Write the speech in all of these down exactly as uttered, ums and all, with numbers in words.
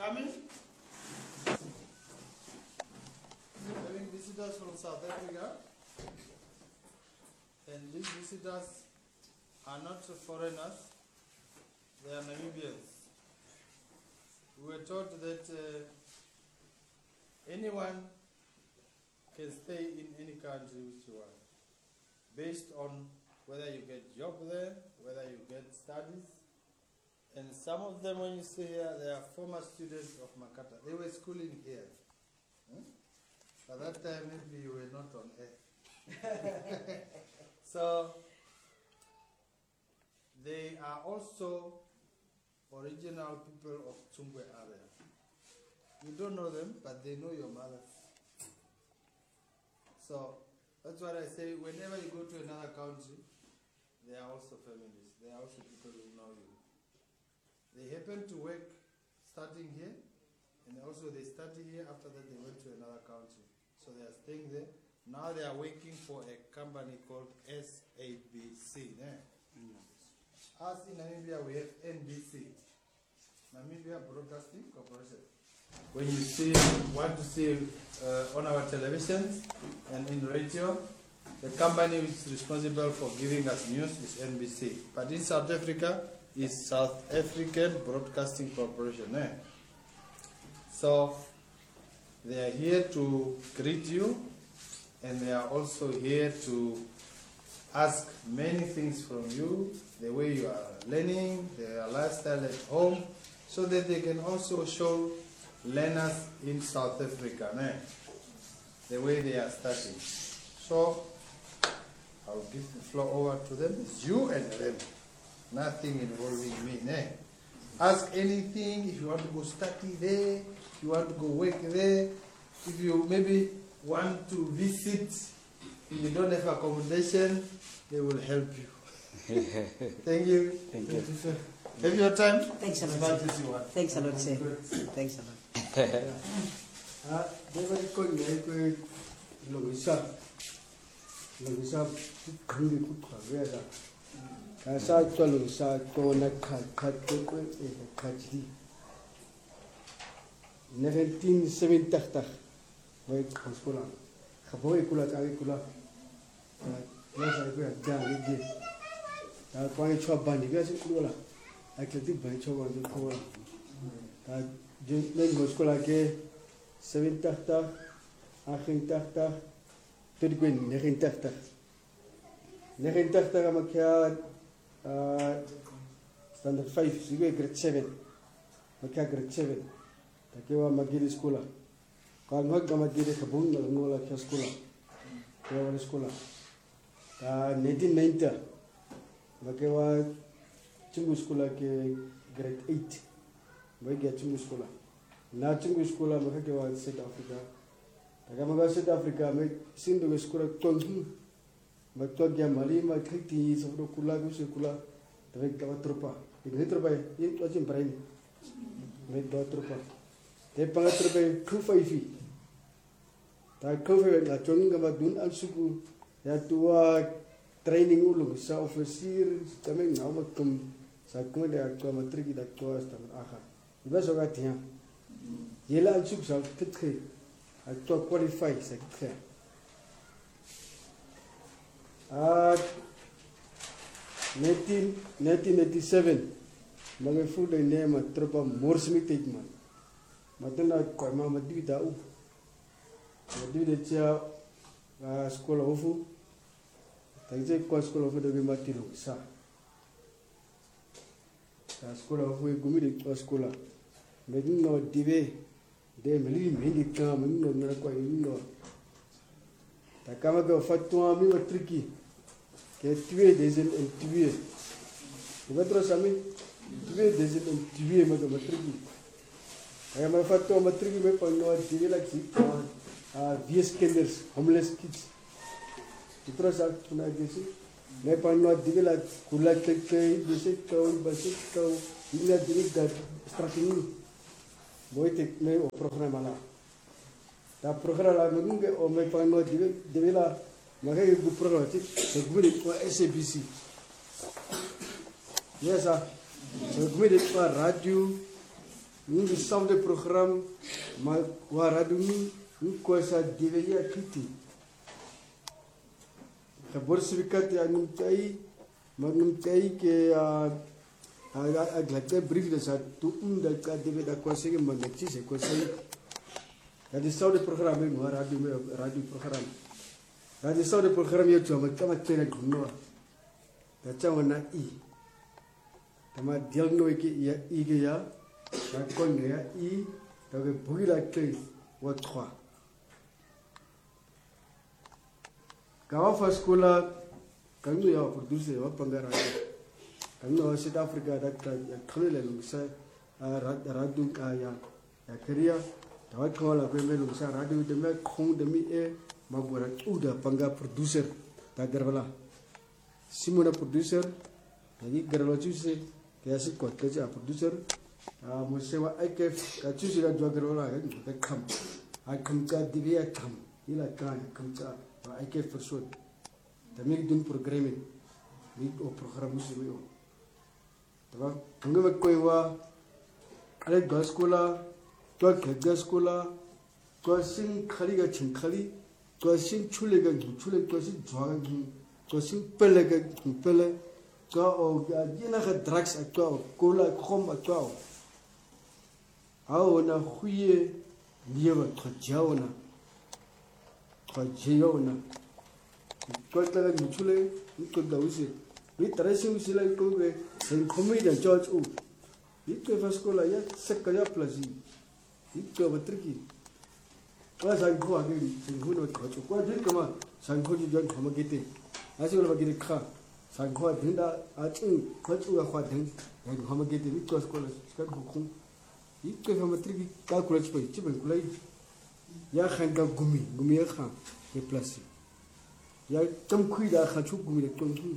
coming. Having visitors from South Africa, and these visitors are not foreigners, they are Namibians. We were taught that uh, anyone can stay in any country which you want, based on whether you get job there, whether you get studies. And some of them, when you see here, they are former students of Makata. They were schooling here. Hmm? At that time, maybe you were not on earth. So, they are also original people of Tsungwe area. You don't know them, but they know your mothers. So, that's what I say, whenever you go to another country, they are also families. They are also people who know you. They happen to work starting here, and also they started here, after that they went to another country. So they are staying there. Now they are working for a company called S A B C. Eh? Mm. Us in Namibia, we have N B C, Namibia Broadcasting Corporation. When you see, want to see uh, on our television and in radio, the company which is responsible for giving us news is N B C. But in South Africa, is South African Broadcasting Corporation. Eh? So they are here to greet you, and they are also here to ask many things from you, the way you are learning, their lifestyle at home, so that they can also show learners in South Africa, eh? the way they are studying. So I'll give the floor over to them. It's you and them. Nothing involving me. Eh? Ask anything. If you want to go study there, if you want to go work there, if you maybe want to visit, if you don't have accommodation, they will help you. Thank you. Thank you. Have your time? Thanks a lot. Thanks a lot, sir. Thanks a lot. Sa tolo sa to na khat khat ko ko e khajdi nineteen seventy ta wai hoskola khaboi kula tawi kula ya sa ko ya ngi ta kwani chwa bandi ga sin kula akleti bani chwa bandi ko ta je len hoskola ke seventy ta eighty ta tot ko ninety ta ninety ta ga makya Uh, standard five, sigue grade seven. Maka grade seven. Takiwa magili sekolah. Kalau nggak kama magili kabung nggak ngolah ke sekolah. Kewa sekolah. Ta nineteen ninety. Maka cunggu sekolah ke grade eight. Bagi cunggu sekolah. Na cunggu sekolah maka kewa South Africa. Takiwa maka South Africa, mak sindu sekolah tonghi. Makto gya mali ma khiti sabro kula gu se kula tabe ka tropa ini tropa ye to jim praini me do tropa te panga tropa two five ta kowe la chonga ma dun al suku ya tua training ulu sa officer tamen na ma kum sa kuma da ka matriki da to sta aha iba so ga tia yela al suku sa kithe al to qualify sa kithe Uh, nineteen eighty-seven, mga food ay nema tropa morsmi man. Matana kwa mama dibita u. Dibita chia sekolah ofu. Tagje kwa sekolah ofu dobe matiro sa. Ta sekolah ofu gumi de kwa sekolah. Medin no dibe de meli mendi kama no na kwa no. Ta kama ka fatwa mi matriki. Che tué des hommes tués. Votre ami tué des hommes tués ma matriki. Ay ma fatto matriki me pano tué la ki ah vies kinders homeless kids. Itra sa tuna gesi me pano tué la kula keke dese kau basi kau ila diri ga strategy boite me o programa la. Ta programa la ngunge o me pano tué tué la maka yu programa ti se gumiri kwa S A B C. Yes sir. Se gumiri kwa radio in dieselfde program, maar waar radio nie, nie kosa D W I kiti. Geboortesertificaat ja noem jy, maar noem jy ke ek laat jy brief dis toe om dat ka D W I da kosa ke man net sê kosa. Dat dieselfde program in waar radio radio program. Dat dieselfde program jy toe met kama tena gno. Dat jy na I. Tama deel no ek ja I ge ja. Dat kon ja I dat ge boei la kle wat trois. Gawa fa skola kan ja produce wa pangara. Kan no South Africa dat khole lo sa radio ka ya ya Korea. Tawat kola pembe lo sa radio de me khong de mi e magora uda panga producer ta garwala. Simona producer lagi garwala chuse kaya kot kaja producer ah musewa ikef ka chuse la jwa garwala ka kham a kham ka divya kham ila kan kham cha ikef persod tamik dun programming ni o program musewa yo tawa ngwe ko wa ale gaskola to gaskola to sing khali ga chin khali to sing chule ga chule to sing jwa ga to sing pele ga pele to o gina ga drugs to cola khom to hou na goeie lewe gejou na gejou na to tla ga chule to da usi ni tarasi usi la ko be sen comida George u ni to faskola ya sekaya plazi ni to batriki Wah sangko agi sangko no kacau. Wah jadi kemana? Sangko juga kama gitu. Asyik kalau bagi dekha, sangko ada acung kacau aku ada yang kama gitu. Itu sekolah sekarang hukum. Itu kama terigi kalkulasi pun, cuma kulai. Ya khanga gumi, gumi ya khang, ya plastik. Ya temkui dah kacau gumi le tunggu.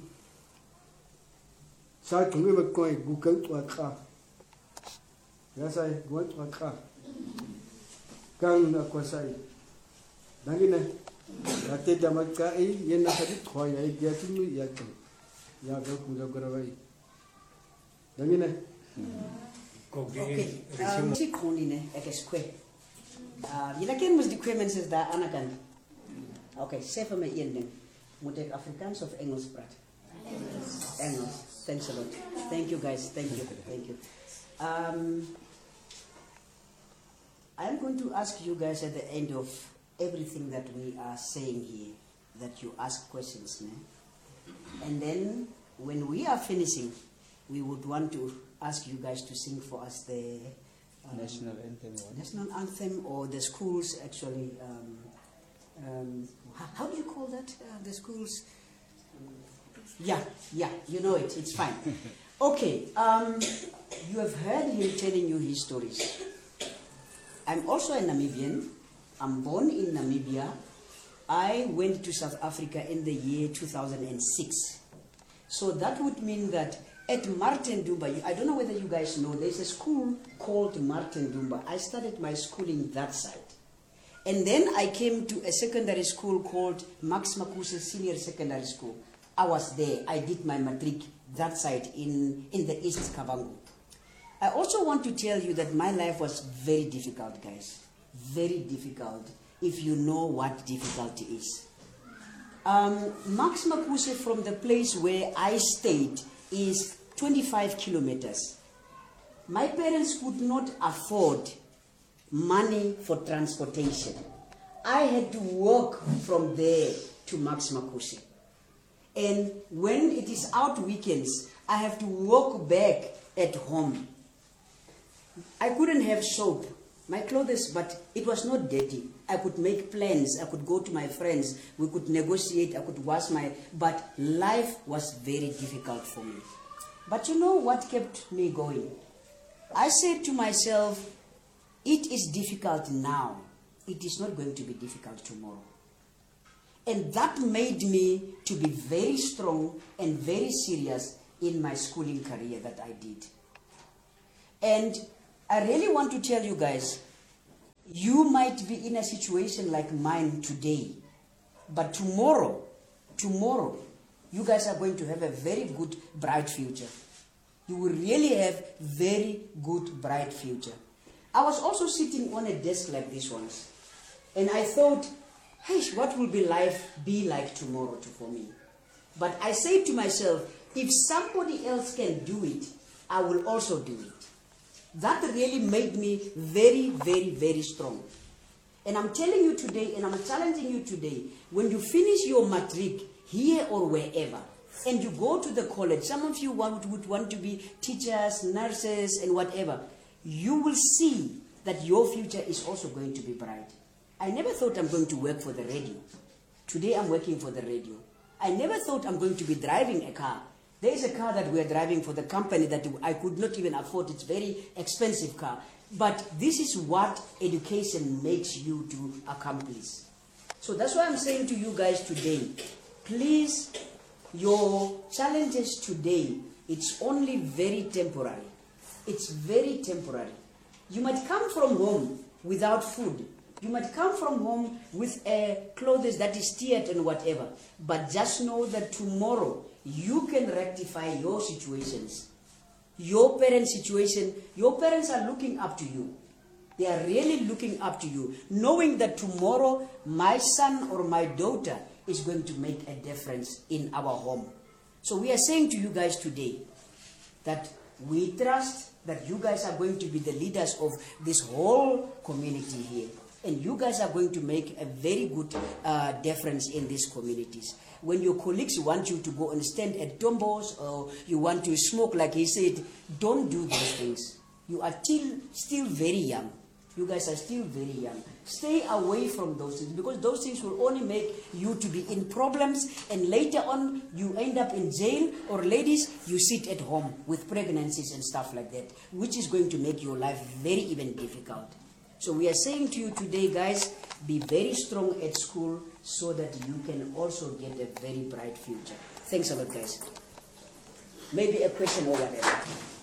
Saya tunggu berkoi bukan tuat kah. Ya saya buat tuat kah. Kang na kuasai. Nangi na. Rate damat ka ay yan na hadit ko ya ay gatin mo ya kan. Ya ga kuda garawai. Nangi na. Okay. Um si koni ne ek is kwe. Uh jy ken mos die kwe mense daar aan kan. Okay, sê vir my een ding. Moet ek Afrikaans of Engels praat? Engels. Engels. Thanks a lot. Thank you guys. Thank you. Thank you. Um I'm going to ask you guys at the end of everything that we are saying here, that you ask questions, né? And then when we are finishing, we would want to ask you guys to sing for us the um, national anthem. What? National anthem, or the schools actually. Um, um, how, how do you call that? Uh, the schools. Yeah, yeah, you know it. It's fine. Okay. Um, you have heard him telling you his stories. I'm also a Namibian. I'm born in Namibia. I went to South Africa in the year two thousand six. So that would mean that at Martin Dumba, I don't know whether you guys know, there's a school called Martin Dumba. I started my schooling that side. And then I came to a secondary school called Max Makuse Senior Secondary School. I was there. I did my matric that side in, in the East Kavango. I also want to tell you that my life was very difficult, guys. Very difficult, if you know what difficulty is. Um, Max Makuse, from the place where I stayed, is twenty-five kilometers. My parents could not afford money for transportation. I had to walk from there to Max Makuse. And when it is out weekends, I have to walk back at home. I couldn't have soap, my clothes, but it was not dirty. I could make plans, I could go to my friends, we could negotiate, I could wash my, but life was very difficult for me. But you know what kept me going? I said to myself, it is difficult now, it is not going to be difficult tomorrow. And that made me to be very strong and very serious in my schooling career that I did. And I really want to tell you guys, you might be in a situation like mine today, but tomorrow, tomorrow, you guys are going to have a very good, bright future. You will really have very good, bright future. I was also sitting on a desk like this once, and I thought, hey, what will be life be like tomorrow to, for me? But I said to myself, if somebody else can do it, I will also do it. That really made me very, very, very strong. And I'm telling you today, and I'm challenging you today, when you finish your matric here or wherever, and you go to the college, some of you want, would want to be teachers, nurses, and whatever, you will see that your future is also going to be bright. I never thought I'm going to work for the radio. Today I'm working for the radio. I never thought I'm going to be driving a car. There is a car that we are driving for the company that I could not even afford. It's a very expensive car. But this is what education makes you to accomplish. So that's why I'm saying to you guys today, please, your challenges today, it's only very temporary. It's very temporary. You might come from home without food. You might come from home with uh, clothes that is teared and whatever. But just know that tomorrow you can rectify your situations. Your parents' situation, your parents are looking up to you. They are really looking up to you, knowing that tomorrow my son or my daughter is going to make a difference in our home. So we are saying to you guys today that we trust that you guys are going to be the leaders of this whole community here. And you guys are going to make a very good uh, difference in these communities. When your colleagues want you to go and stand at tombos, or you want to smoke, like he said, don't do those things. You are still, still very young. You guys are still very young. Stay away from those things, because those things will only make you to be in problems, and later on you end up in jail, or ladies, you sit at home with pregnancies and stuff like that, which is going to make your life very even difficult. So we are saying to you today, guys, be very strong at school so that you can also get a very bright future. Thanks a lot, guys. Maybe a question or whatever.